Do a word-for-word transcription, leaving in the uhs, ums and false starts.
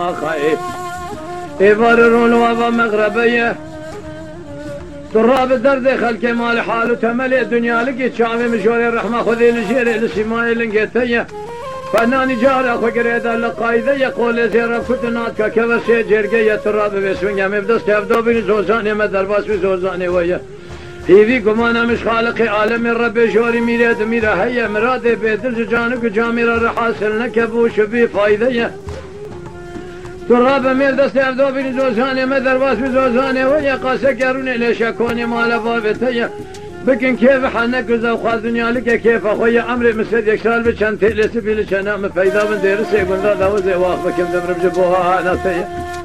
ما خايف إبار الرولوة مغربية تراب الدرد خلق مال حال تملي دنيا لقي شعبي مشوري الرحمة خذي لشيري لسماي لنقيتية فناني جارة خقريدا لقايدة يقول زيرا كتنات كبسي جرقية تراب بسوينيا مبدس كفدو بني زوزاني مدرباس بزوزاني ويا هيفي قمانا مش خالق عالم الرب شوري ميراد ميرا هيا مرادي بيدرج جانك جاميرا رحاسل نكبوش بي فايدة تراب مبدس كفدو بني زوزاني مدرباس بزوزاني ويا قاسا كاروني ليش اكوني مالا بابتيا بكن كيف حنك زو خال دنيا لك كيف اخويا امري مسد يكسال بشان تلس بيل شنا مفيدا من دير سيقول ذا وزي واخ بكم دمر بجبوها انا سي